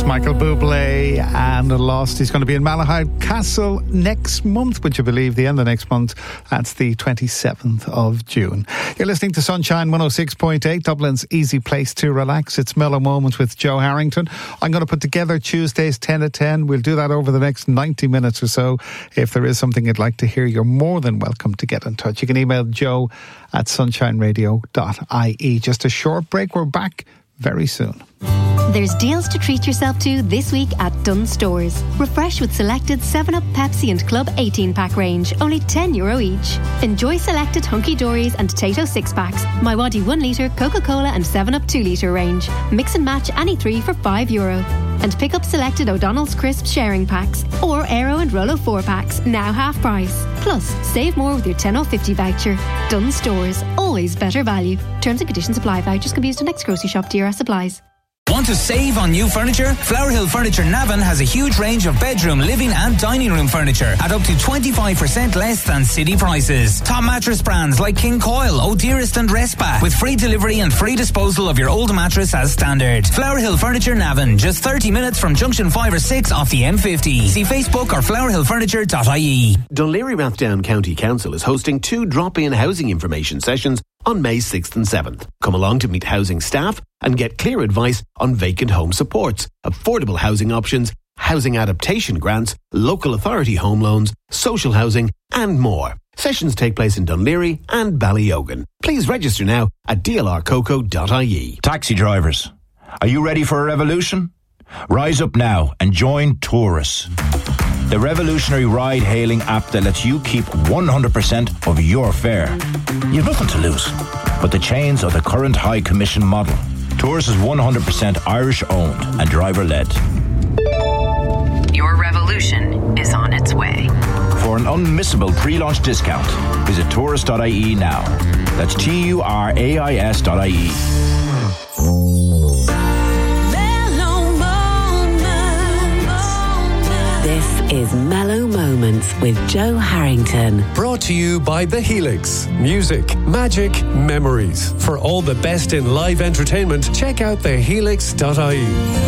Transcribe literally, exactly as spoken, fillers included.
Michael Bublé and Lost. He's going to be in Malahide Castle next month. Would you believe the end of next month? That's the twenty-seventh of June. You're listening to Sunshine one oh six point eight, Dublin's easy place to relax. It's Mellow Moments with Joe Harrington. I'm going to put together Tuesdays ten to ten. We'll do that over the next ninety minutes or so. If there is something you'd like to hear, you're more than welcome to get in touch. You can email joe at sunshine radio dot I E. Just a short break. We're back very soon. There's deals to treat yourself to this week at Dunnes Stores. Refresh with selected seven up, Pepsi and Club eighteen pack range, only ten euro each. Enjoy selected Hunky Dories and Tato six packs, My Waddy one litre, Coca-Cola and seven up two litre range. Mix and match any three for five euro. And pick up selected O'Donnell's Crisp sharing packs or Aero and Rolo four packs, now half price. Plus, save more with your ten oh fifty voucher. Dunnes Stores, always better value. Terms and conditions apply. Vouchers can be used at next grocery shop. D R S supplies. Want to save on new furniture? Flower Hill Furniture Navan has a huge range of bedroom, living and dining room furniture at up to twenty-five percent less than city prices. Top mattress brands like King Coil, O'Dearest and Respa with free delivery and free disposal of your old mattress as standard. Flower Hill Furniture Navan, just thirty minutes from junction five or six off the M fifty. See Facebook or flower hill furniture dot I E. Dún Laoghaire-Rathdown County Council is hosting two drop-in housing information sessions on May sixth and seventh. Come along to meet housing staff and get clear advice on vacant home supports, affordable housing options, housing adaptation grants, local authority home loans, social housing and more. Sessions take place in Dún Laoghaire and Ballyogan. Please register now at d l r coco dot I E. Taxi drivers, are you ready for a revolution? Rise up now and join Taurus, the revolutionary ride-hailing app that lets you keep one hundred percent of your fare. You've nothing to lose but the chains of the current high commission model. Taurus is one hundred percent Irish-owned and driver-led. Your revolution is on its way. For an unmissable pre-launch discount, visit taurus dot I E now. That's T U R A I S dot I E. This is Mellow Moments with Joe Harrington. Brought to you by The Helix. Music, magic, memories. For all the best in live entertainment, check out the helix dot I E.